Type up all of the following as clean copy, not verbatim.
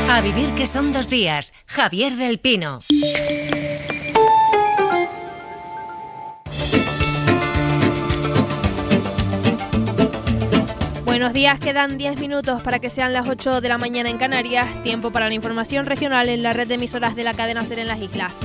A vivir que son 2 días. Javier del Pino. Buenos días, quedan 10 minutos para que sean las 8 de la mañana en Canarias. Tiempo para la información regional en la red de emisoras de la cadena SER en las islas.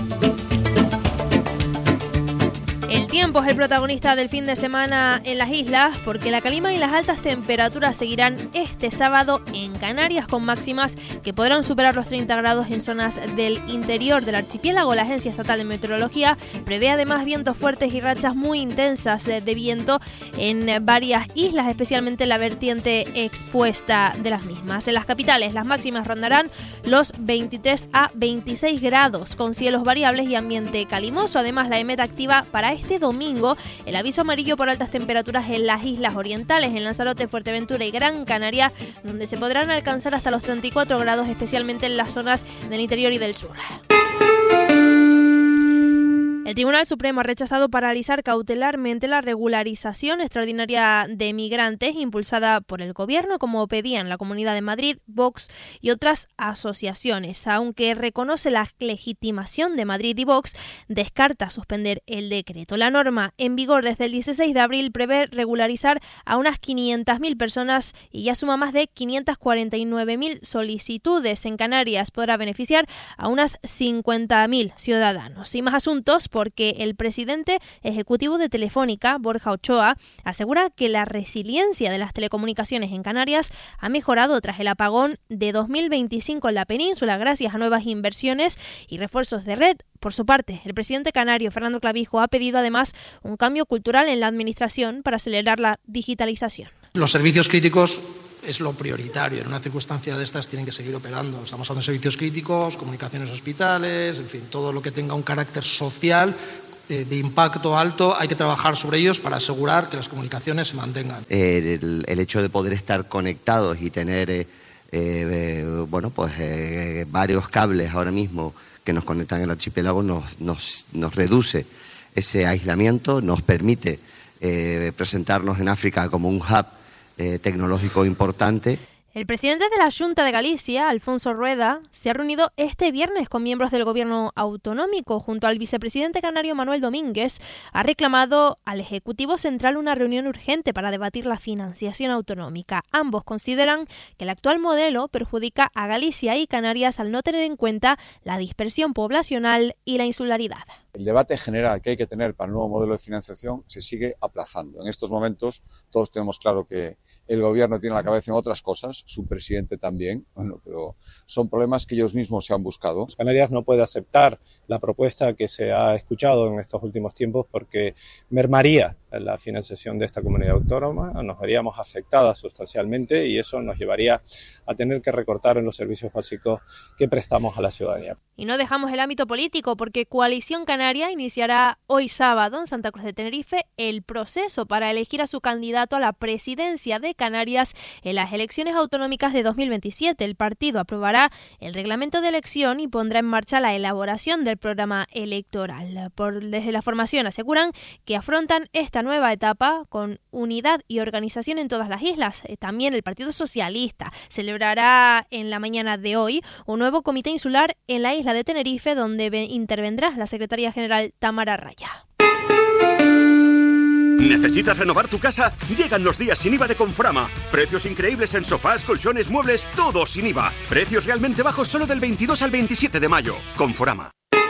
El tiempo es el protagonista del fin de semana en las islas, porque la calima y las altas temperaturas seguirán este sábado en Canarias, con máximas que podrán superar los 30 grados en zonas del interior del archipiélago. La Agencia Estatal de Meteorología prevé además vientos fuertes y rachas muy intensas de viento en varias islas, especialmente en la vertiente expuesta de las mismas. En las capitales, las máximas rondarán los 23 a 26 grados, con cielos variables y ambiente calimoso. Además, la EMET activa para este domingo el aviso amarillo por altas temperaturas en las islas orientales, en Lanzarote, Fuerteventura y Gran Canaria, donde se podrán alcanzar hasta los 34 grados, especialmente en las zonas del interior y del sur. El Tribunal Supremo ha rechazado paralizar cautelarmente la regularización extraordinaria de migrantes impulsada por el Gobierno, como pedían la Comunidad de Madrid, Vox y otras asociaciones. Aunque reconoce la legitimación de Madrid y Vox, descarta suspender el decreto. La norma, en vigor desde el 16 de abril, prevé regularizar a unas 500.000 personas y ya suma más de 549.000 solicitudes. En Canarias podrá beneficiar a unas 50.000 ciudadanos. Y más asuntos, porque el presidente ejecutivo de Telefónica, Borja Ochoa, asegura que la resiliencia de las telecomunicaciones en Canarias ha mejorado tras el apagón de 2025 en la península, gracias a nuevas inversiones y refuerzos de red. Por su parte, el presidente canario, Fernando Clavijo, ha pedido además un cambio cultural en la administración para acelerar la digitalización. Los servicios críticos es lo prioritario. En una circunstancia de estas tienen que seguir operando. Estamos hablando de servicios críticos, comunicaciones hospitales, en fin, todo lo que tenga un carácter social de impacto alto, hay que trabajar sobre ellos para asegurar que las comunicaciones se mantengan. El hecho de poder estar conectados y tener varios cables ahora mismo que nos conectan en el archipiélago nos reduce ese aislamiento, nos permite presentarnos en África como un hub tecnológico importante. El presidente de la Xunta de Galicia, Alfonso Rueda, se ha reunido este viernes con miembros del gobierno autonómico. Junto al vicepresidente canario Manuel Domínguez, ha reclamado al Ejecutivo Central una reunión urgente para debatir la financiación autonómica. Ambos consideran que el actual modelo perjudica a Galicia y Canarias al no tener en cuenta la dispersión poblacional y la insularidad. El debate general que hay que tener para el nuevo modelo de financiación se sigue aplazando. En estos momentos todos tenemos claro que el gobierno tiene la cabeza en otras cosas, su presidente también, pero son problemas que ellos mismos se han buscado. Canarias no puede aceptar la propuesta que se ha escuchado en estos últimos tiempos porque mermaría la financiación de esta comunidad autónoma, nos veríamos afectadas sustancialmente y eso nos llevaría a tener que recortar en los servicios básicos que prestamos a la ciudadanía. Y no dejamos el ámbito político, porque Coalición Canaria iniciará hoy sábado en Santa Cruz de Tenerife el proceso para elegir a su candidato a la presidencia de Canarias en las elecciones autonómicas de 2027. El partido aprobará el reglamento de elección y pondrá en marcha la elaboración del programa electoral. Desde la formación aseguran que afrontan esta nueva etapa con unidad y organización en todas las islas. También el Partido Socialista celebrará en la mañana de hoy un nuevo comité insular en la isla de Tenerife, donde intervendrá la secretaria general Tamara Raya. ¿Necesitas renovar tu casa? Llegan los días sin IVA de Conforama. Precios increíbles en sofás, colchones, muebles, todo sin IVA. Precios realmente bajos solo del 22 al 27 de mayo. Conforama.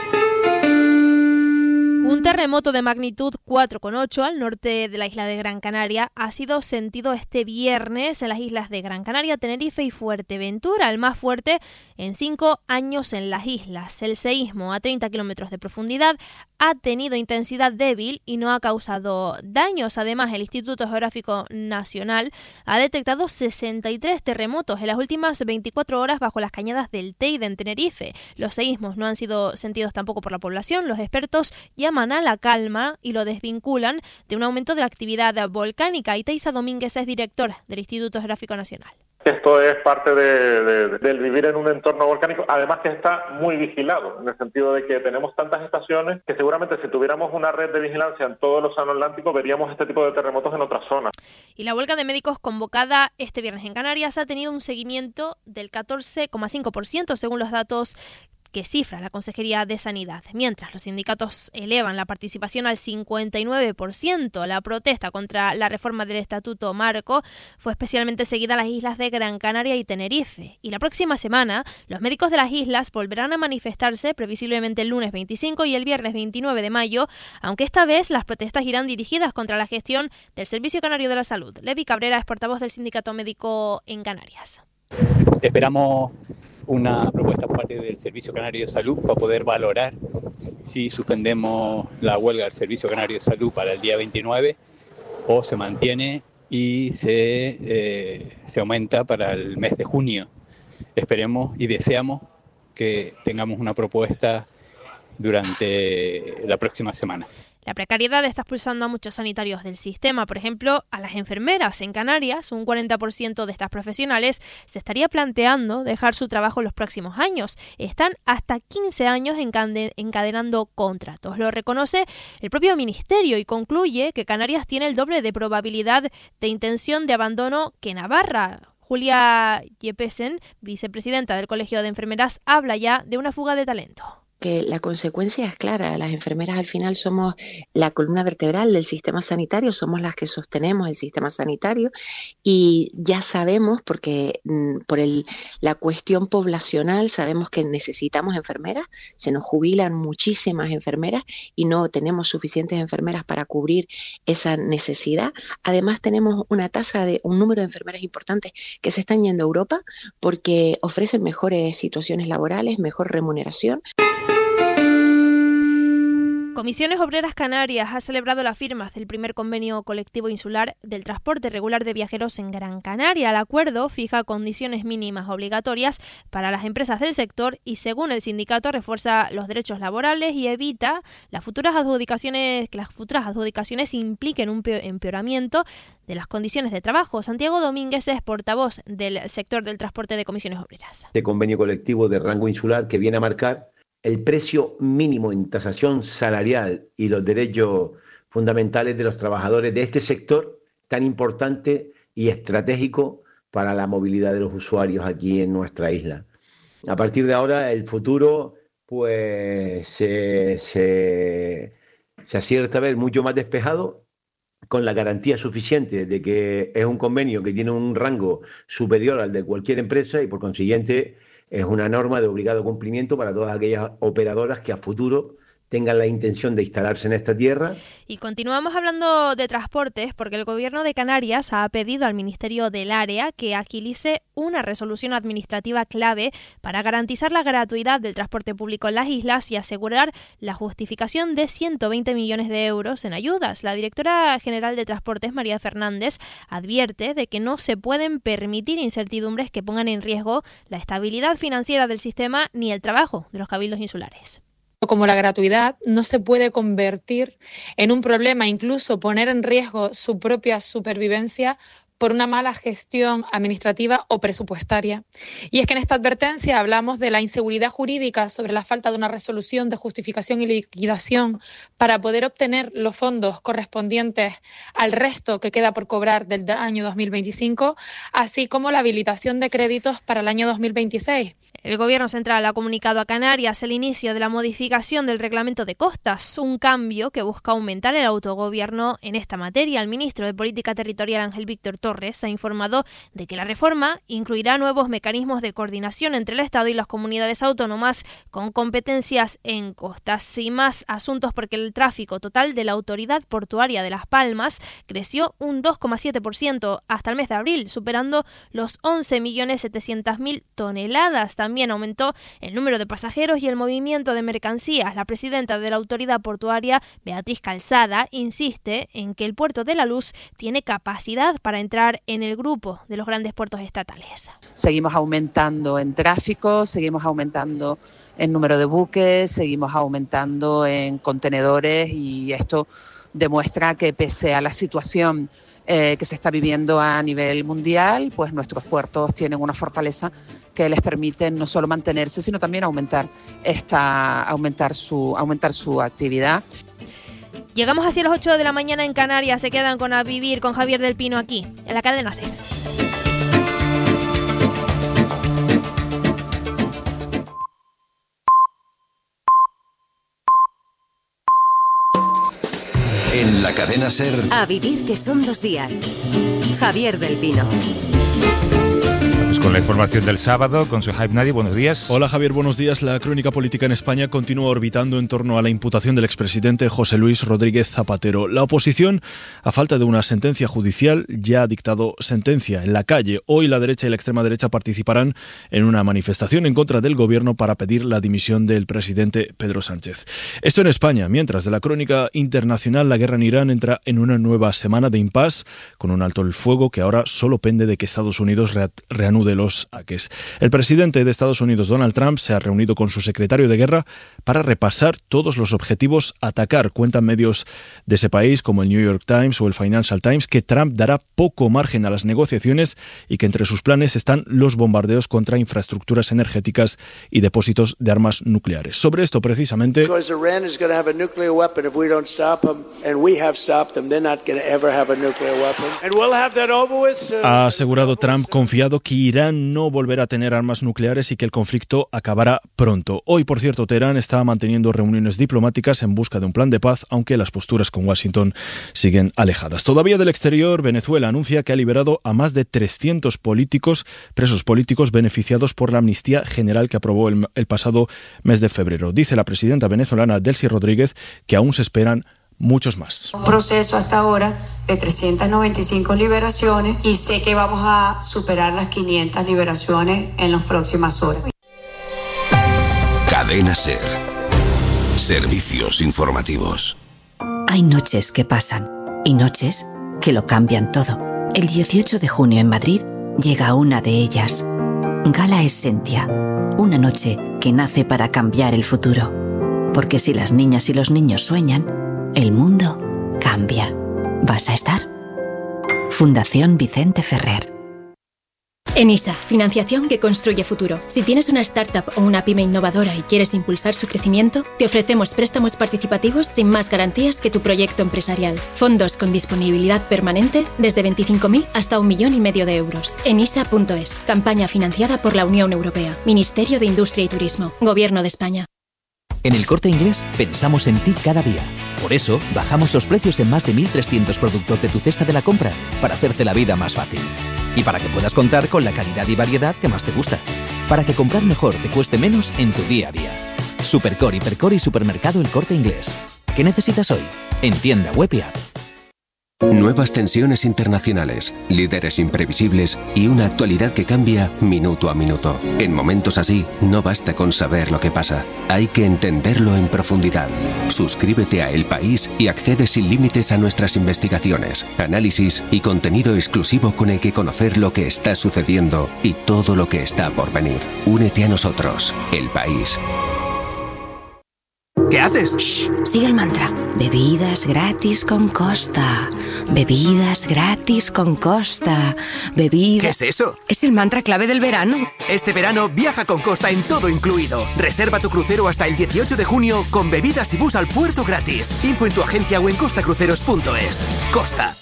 Un terremoto de magnitud 4,8 al norte de la isla de Gran Canaria ha sido sentido este viernes en las islas de Gran Canaria, Tenerife y Fuerteventura, el más fuerte en 5 años en las islas. El seísmo, a 30 kilómetros de profundidad, ha tenido intensidad débil y no ha causado daños. Además, el Instituto Geográfico Nacional ha detectado 63 terremotos en las últimas 24 horas bajo las cañadas del Teide en Tenerife. Los seísmos no han sido sentidos tampoco por la población. Los expertos llaman a la calma y lo desvinculan de un aumento de la actividad volcánica. Y Teisa Domínguez es director del Instituto Geográfico Nacional. Esto es parte del vivir en un entorno volcánico, además que está muy vigilado, en el sentido de que tenemos tantas estaciones que seguramente si tuviéramos una red de vigilancia en todo el Océano Atlántico veríamos este tipo de terremotos en otras zonas. Y la huelga de médicos convocada este viernes en Canarias ha tenido un seguimiento del 14,5% según los datos que cifra la Consejería de Sanidad. Mientras los sindicatos elevan la participación al 59%, la protesta contra la reforma del Estatuto Marco fue especialmente seguida en las islas de Gran Canaria y Tenerife. Y la próxima semana, los médicos de las islas volverán a manifestarse, previsiblemente el lunes 25 y el viernes 29 de mayo, aunque esta vez las protestas irán dirigidas contra la gestión del Servicio Canario de la Salud. Levi Cabrera es portavoz del Sindicato Médico en Canarias. Esperamos una propuesta por parte del Servicio Canario de Salud para poder valorar si suspendemos la huelga del Servicio Canario de Salud para el día 29 o se mantiene y se aumenta para el mes de junio. Esperemos y deseamos que tengamos una propuesta durante la próxima semana. La precariedad está expulsando a muchos sanitarios del sistema, por ejemplo, a las enfermeras. En Canarias, un 40% de estas profesionales se estaría planteando dejar su trabajo en los próximos años. Están hasta 15 años encadenando contratos. Lo reconoce el propio ministerio y concluye que Canarias tiene el doble de probabilidad de intención de abandono que Navarra. Julia Yepesen, vicepresidenta del Colegio de Enfermeras, habla ya de una fuga de talento. Que la consecuencia es clara, las enfermeras al final somos la columna vertebral del sistema sanitario, somos las que sostenemos el sistema sanitario y ya sabemos, porque por la cuestión poblacional sabemos que necesitamos enfermeras, se nos jubilan muchísimas enfermeras y no tenemos suficientes enfermeras para cubrir esa necesidad. Además tenemos un número de enfermeras importantes que se están yendo a Europa porque ofrecen mejores situaciones laborales, mejor remuneración. Comisiones Obreras Canarias ha celebrado las firmas del primer convenio colectivo insular del transporte regular de viajeros en Gran Canaria. El acuerdo fija condiciones mínimas obligatorias para las empresas del sector y, según el sindicato, refuerza los derechos laborales y evita que las futuras adjudicaciones impliquen un empeoramiento de las condiciones de trabajo. Santiago Domínguez es portavoz del sector del transporte de Comisiones Obreras. Este convenio colectivo de rango insular que viene a marcar el precio mínimo en tasación salarial y los derechos fundamentales de los trabajadores de este sector tan importante y estratégico para la movilidad de los usuarios aquí en nuestra isla. A partir de ahora, el futuro pues se acierta a ver mucho más despejado, con la garantía suficiente de que es un convenio que tiene un rango superior al de cualquier empresa y, por consiguiente, es una norma de obligado cumplimiento para todas aquellas operadoras que a futuro tengan la intención de instalarse en esta tierra. Y continuamos hablando de transportes porque el Gobierno de Canarias ha pedido al Ministerio del Área que agilice una resolución administrativa clave para garantizar la gratuidad del transporte público en las islas y asegurar la justificación de 120 millones de euros en ayudas. La directora general de Transportes, María Fernández, advierte de que no se pueden permitir incertidumbres que pongan en riesgo la estabilidad financiera del sistema ni el trabajo de los cabildos insulares. Como la gratuidad no se puede convertir en un problema, incluso poner en riesgo su propia supervivencia por una mala gestión administrativa o presupuestaria. Y es que en esta advertencia hablamos de la inseguridad jurídica sobre la falta de una resolución de justificación y liquidación para poder obtener los fondos correspondientes al resto que queda por cobrar del año 2025, así como la habilitación de créditos para el año 2026. El Gobierno Central ha comunicado a Canarias el inicio de la modificación del Reglamento de Costas, un cambio que busca aumentar el autogobierno en esta materia. El ministro de Política Territorial, Ángel Víctor Torres, ha informado de que la reforma incluirá nuevos mecanismos de coordinación entre el Estado y las comunidades autónomas con competencias en costas y más asuntos porque el tráfico total de la Autoridad Portuaria de Las Palmas creció un 2,7% hasta el mes de abril, superando los 11.700.000 toneladas. También aumentó el número de pasajeros y el movimiento de mercancías. La presidenta de la Autoridad Portuaria, Beatriz Calzada, insiste en que el Puerto de la Luz tiene capacidad para entrar en el grupo de los grandes puertos estatales. Seguimos aumentando en tráfico, seguimos aumentando en número de buques, seguimos aumentando en contenedores y esto demuestra que pese a la situación que se está viviendo a nivel mundial, pues nuestros puertos tienen una fortaleza que les permite no solo mantenerse, sino también aumentar su actividad. Llegamos así a las 8 de la mañana en Canarias. Se quedan con A Vivir con Javier del Pino aquí, en la cadena SER. En la cadena SER. A Vivir, que son 2 días. Javier del Pino. Con la información del sábado, con Suhaib Nadi, buenos días. Hola Javier, buenos días. La crónica política en España continúa orbitando en torno a la imputación del expresidente José Luis Rodríguez Zapatero. La oposición, a falta de una sentencia judicial, ya ha dictado sentencia en la calle. Hoy la derecha y la extrema derecha participarán en una manifestación en contra del gobierno para pedir la dimisión del presidente Pedro Sánchez. Esto en España, mientras de la crónica internacional, la guerra en Irán entra en una nueva semana de impasse, con un alto el fuego que ahora solo pende de que Estados Unidos reanude los ataques. El presidente de Estados Unidos, Donald Trump, se ha reunido con su secretario de guerra para repasar todos los objetivos a atacar. Cuentan medios de ese país como el New York Times o el Financial Times que Trump dará poco margen a las negociaciones y que entre sus planes están los bombardeos contra infraestructuras energéticas y depósitos de armas nucleares. Sobre esto precisamente ha asegurado Trump, confiado, que Irán no volverá a tener armas nucleares y que el conflicto acabará pronto. Hoy, por cierto, Teherán está manteniendo reuniones diplomáticas en busca de un plan de paz, aunque las posturas con Washington siguen alejadas. Todavía del exterior, Venezuela anuncia que ha liberado a más de 300 presos políticos beneficiados por la amnistía general que aprobó el pasado mes de febrero. Dice la presidenta venezolana Delcy Rodríguez que aún se esperan muchos más. Un proceso hasta ahora de 395 liberaciones y sé que vamos a superar las 500 liberaciones en las próximas horas. Cadena SER. Servicios informativos. Hay noches que pasan y noches que lo cambian todo. El 18 de junio en Madrid llega una de ellas. Gala Essentia. Una noche que nace para cambiar el futuro. Porque si las niñas y los niños sueñan, el mundo cambia. ¿Vas a estar? Fundación Vicente Ferrer. ENISA, financiación que construye futuro. Si tienes una startup o una pyme innovadora y quieres impulsar su crecimiento, te ofrecemos préstamos participativos sin más garantías que tu proyecto empresarial. Fondos con disponibilidad permanente desde 25.000 hasta 1,5 millones de euros. enisa.es. Campaña financiada por la Unión Europea. Ministerio de Industria y Turismo. Gobierno de España. En El Corte Inglés pensamos en ti cada día. Por eso, bajamos los precios en más de 1.300 productos de tu cesta de la compra para hacerte la vida más fácil. Y para que puedas contar con la calidad y variedad que más te gusta. Para que comprar mejor te cueste menos en tu día a día. Supercore, Hipercor y Supermercado El Corte Inglés. ¿Qué necesitas hoy? En tienda, web y app. Nuevas tensiones internacionales, líderes imprevisibles y una actualidad que cambia minuto a minuto. En momentos así, no basta con saber lo que pasa, hay que entenderlo en profundidad. Suscríbete a El País y accede sin límites a nuestras investigaciones, análisis y contenido exclusivo con el que conocer lo que está sucediendo y todo lo que está por venir. Únete a nosotros, El País. ¿Qué haces? Shh, sigue el mantra. Bebidas gratis con Costa. Bebidas gratis con Costa. Bebidas... ¿Qué es eso? Es el mantra clave del verano. Este verano viaja con Costa en todo incluido. Reserva tu crucero hasta el 18 de junio con bebidas y bus al puerto gratis. Info en tu agencia o en costacruceros.es. Costa.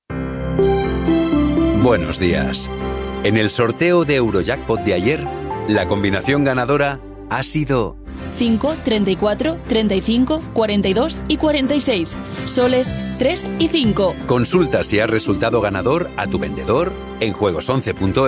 Buenos días. En el sorteo de Eurojackpot de ayer, la combinación ganadora ha sido 5, 34, 35, 42 y 46. Soles 3 y 5. Consulta si has resultado ganador a tu vendedor en juegos11.es.